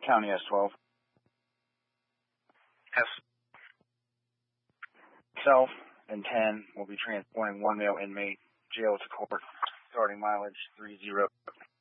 County S12. Yes. Self and 10 will be transporting one male inmate, jail to court, starting mileage 30.